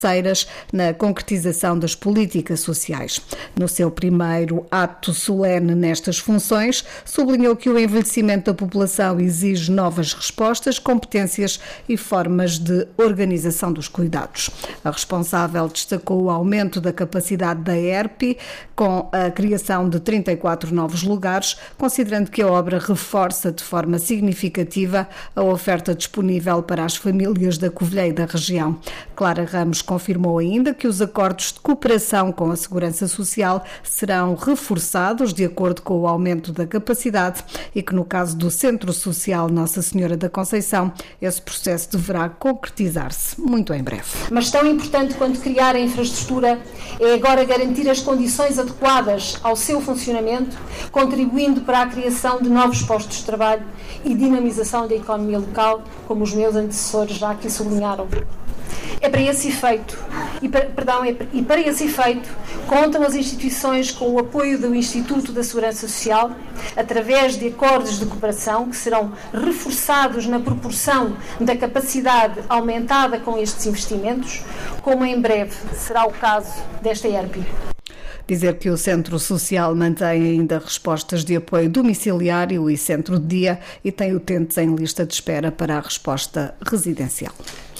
na concretização das políticas sociais. No seu primeiro ato solene nestas funções, sublinhou que o envelhecimento da população exige novas respostas, competências e formas de organização dos cuidados. A responsável destacou o aumento da capacidade da ERP, com a criação de 34 novos lugares, considerando que a obra reforça de forma significativa a oferta disponível para as famílias da Covilhã e da região. Clara Ramos confirmou ainda que os acordos de cooperação com a Segurança Social serão reforçados de acordo com o aumento da capacidade e que, no caso do Centro Social Nossa Senhora da Conceição, esse processo deverá concretizar-se muito em breve. Mas tão importante quanto criar a infraestrutura é agora garantir as condições adequadas ao seu funcionamento, contribuindo para a criação de novos postos de trabalho e dinamização da economia local, como os meus antecessores já aqui sublinharam. Para esse efeito, contam as instituições com o apoio do Instituto da Segurança Social, através de acordos de cooperação que serão reforçados na proporção da capacidade aumentada com estes investimentos, como em breve será o caso desta ERP. Dizer que o Centro Social mantém ainda respostas de apoio domiciliário e centro de dia e tem utentes em lista de espera para a resposta residencial.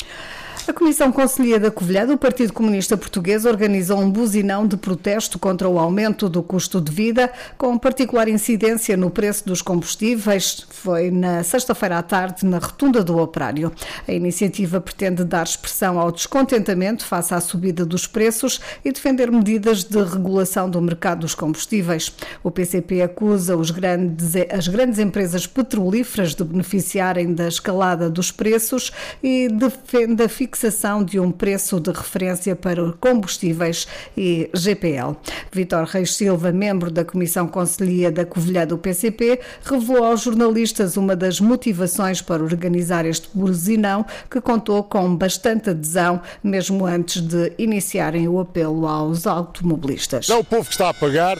A Comissão Conselhia da Covilhã do Partido Comunista Português organizou um buzinão de protesto contra o aumento do custo de vida, com particular incidência no preço dos combustíveis. Foi na sexta-feira à tarde, na Rotunda do Operário. A iniciativa pretende dar expressão ao descontentamento face à subida dos preços e defender medidas de regulação do mercado dos combustíveis. O PCP acusa as grandes empresas petrolíferas de beneficiarem da escalada dos preços e defende a fixação de um preço de referência para combustíveis e GPL. Vítor Reis Silva, membro da Comissão Conselhia da Covilhã do PCP, revelou aos jornalistas uma das motivações para organizar este buzinão, que contou com bastante adesão, mesmo antes de iniciarem o apelo aos automobilistas. É o povo que está a pagar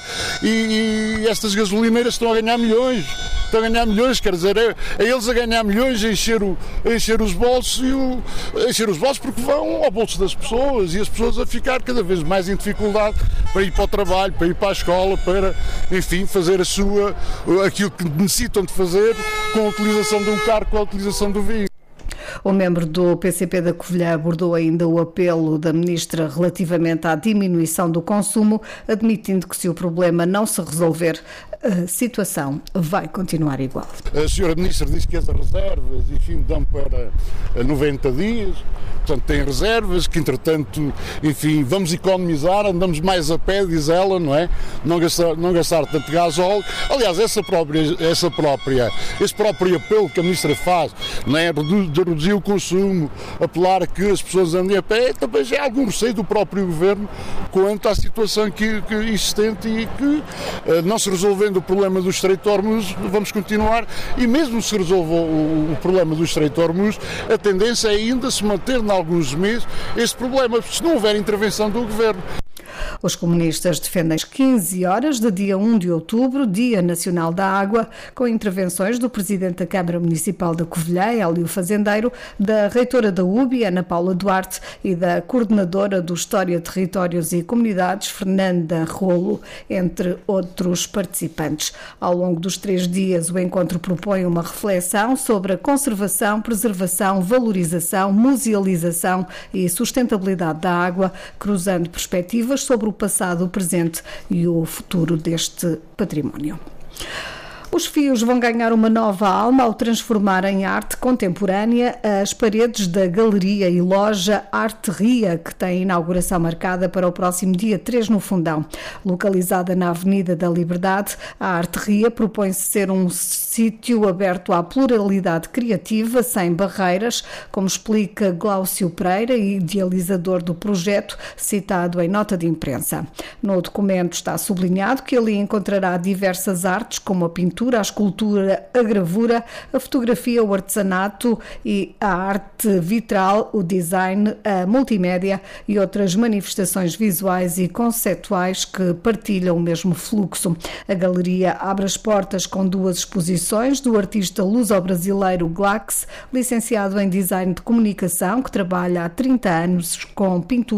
e estas gasolineiras estão a ganhar milhões. Quer dizer, é eles a ganhar milhões, a encher os bolsos porque vão ao bolso das pessoas e as pessoas a ficar cada vez mais em dificuldade para ir para o trabalho, para ir para a escola, para, enfim, fazer aquilo que necessitam de fazer com a utilização de um carro, com a utilização do veículo. O membro do PCP da Covilhã abordou ainda o apelo da Ministra relativamente à diminuição do consumo, admitindo que se o problema não se resolver, a situação vai continuar igual. A senhora Ministra disse que as reservas, enfim, dão para 90 dias, portanto tem reservas, que entretanto, enfim, vamos economizar, andamos mais a pé, diz ela, não é? Não gastar tanto gasóleo. Aliás, esse próprio apelo que a Ministra faz, não é? De reduzir o consumo, apelar a que as pessoas andem a pé, também já há algum receio do próprio Governo quanto à situação que existente e que, não se resolvendo o problema do Estreito de Hormuz, vamos continuar, e mesmo se resolva o problema do Estreito de Hormuz, a tendência é ainda se manter em alguns meses este problema, se não houver intervenção do Governo. Os comunistas defendem às 15 horas de dia 1 de outubro, Dia Nacional da Água, com intervenções do Presidente da Câmara Municipal da Covilhã, Hélio Fazendeiro, da Reitora da UBI, Ana Paula Duarte, e da Coordenadora do História, Territórios e Comunidades, Fernanda Rolo, entre outros participantes. Ao longo dos 3 dias, o encontro propõe uma reflexão sobre a conservação, preservação, valorização, musealização e sustentabilidade da água, cruzando perspectivas sobre o passado, o presente e o futuro deste património. Os fios vão ganhar uma nova alma ao transformar em arte contemporânea as paredes da galeria e loja Arte Ria, que tem inauguração marcada para o próximo dia 3 no Fundão. Localizada na Avenida da Liberdade, a Arte Ria propõe-se ser um sítio aberto à pluralidade criativa, sem barreiras, como explica Glaucio Pereira, idealizador do projeto, citado em nota de imprensa. No documento está sublinhado que ali encontrará diversas artes, como a pintura, a escultura, a gravura, a fotografia, o artesanato e a arte vitral, o design, a multimédia e outras manifestações visuais e conceituais que partilham o mesmo fluxo. A galeria abre as portas com 2 exposições do artista luso-brasileiro Glax, licenciado em design de comunicação, que trabalha há 30 anos com pintura